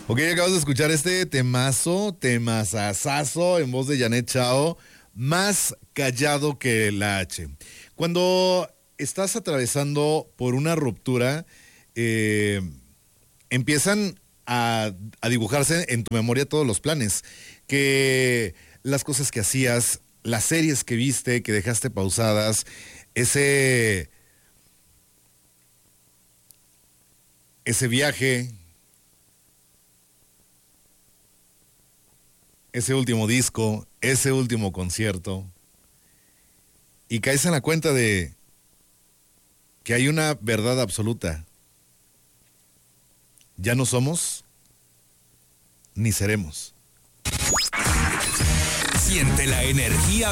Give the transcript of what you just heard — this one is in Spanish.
Ok, acabas de escuchar este temazazazo en voz de Janet Chao, Más callado que la H. Cuando estás atravesando por una ruptura, empiezan a dibujarse en tu memoria todos los planes, que las cosas que hacías, las series que viste, que dejaste pausadas, ese viaje, ese último disco, ese último concierto, y caes en la cuenta de que hay una verdad absoluta. Ya no somos ni seremos. Siente la energía